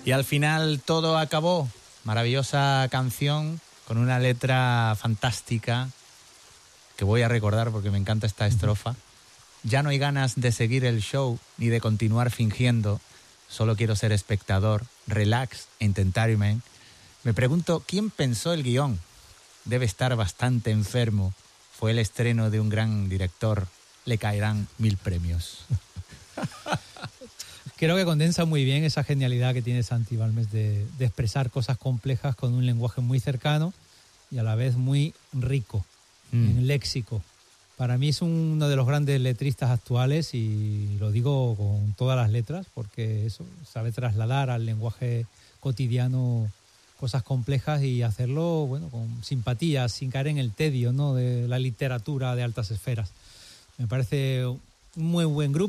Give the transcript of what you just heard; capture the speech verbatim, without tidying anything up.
Y al final todo acabó. Maravillosa canción con una letra fantástica que voy a recordar porque me encanta esta estrofa. Ya no hay ganas de seguir el show ni de continuar fingiendo. Solo quiero ser espectador. Relax, entertainment. Me pregunto, ¿quién pensó el guión? Debe estar bastante enfermo. Fue el estreno de un gran director. Le caerán mil premios. Creo que condensa muy bien esa genialidad que tiene Santi Balmes de, de expresar cosas complejas con un lenguaje muy cercano y a la vez muy rico mm. en léxico. Para mí es uno de los grandes letristas actuales y lo digo con todas las letras porque eso sabe trasladar al lenguaje cotidiano cosas complejas y hacerlo, bueno, con simpatía, sin caer en el tedio, ¿no?, de la literatura de altas esferas. Me parece un muy buen grupo.